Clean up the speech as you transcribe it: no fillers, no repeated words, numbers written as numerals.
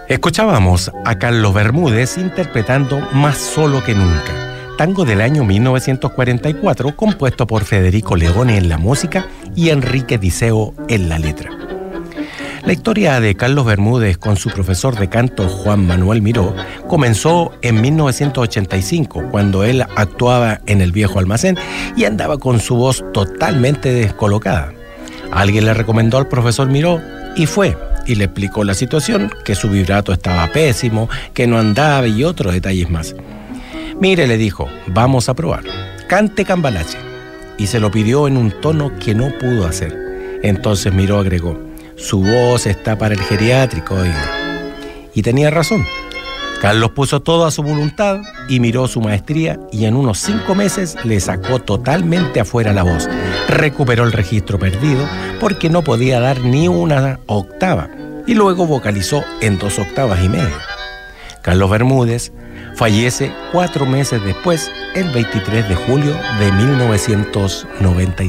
Escuchábamos a Carlos Bermúdez interpretando Más solo que nunca, tango del año 1944, compuesto por Federico Leone en la música y Enrique Diceo en la letra. La historia de Carlos Bermúdez con su profesor de canto Juan Manuel Miró comenzó en 1985, cuando él actuaba en el Viejo Almacén y andaba con su voz totalmente descolocada. Alguien le recomendó al profesor Miró y fue, y le explicó la situación, que su vibrato estaba pésimo, que no andaba y otros detalles más. Mire, le dijo, vamos a probar, cante Cambalache. Y se lo pidió en un tono que no pudo hacer. Entonces Miró agregó, su voz está para el geriátrico, oiga. Y tenía razón. Carlos puso toda su voluntad y miró su maestría y en unos 5 meses le sacó totalmente afuera la voz. Recuperó el registro perdido porque no podía dar ni una octava y luego vocalizó en 2 octavas y media. Carlos Bermúdez fallece 4 meses después, el 23 de julio de 1993.